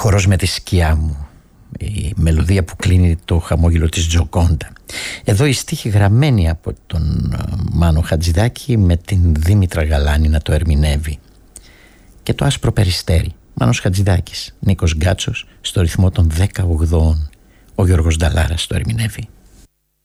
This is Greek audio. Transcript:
Χορός με τη σκιά μου, η μελωδία που κλείνει το χαμόγελο της Τζοκόντα. Εδώ η στίχη γραμμένη από τον Μάνο Χατζηδάκη με την Δήμητρα Γαλάνη να το ερμηνεύει. Και το άσπρο περιστέρι, Μάνος Χατζηδάκης, Νίκος Γκάτσος στο ρυθμό των 10/8. Ο Γιώργος Νταλάρας το ερμηνεύει.